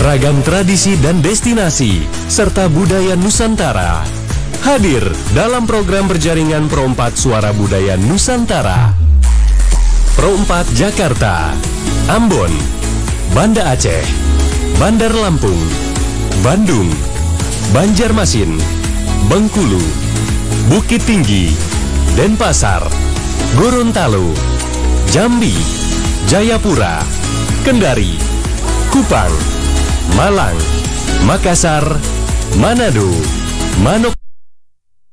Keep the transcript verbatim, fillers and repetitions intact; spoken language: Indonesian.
ragam tradisi dan destinasi, serta budaya Nusantara. Hadir dalam program berjaringan Pro empat Suara Budaya Nusantara. Pro empat Jakarta, Ambon, Banda Aceh, Bandar Lampung, Bandung, Banjarmasin, Bengkulu, Bukit Tinggi, Denpasar, Gorontalo, Jambi, Jayapura, Kendari, Kupang, Malang, Makassar, Manado, Manuk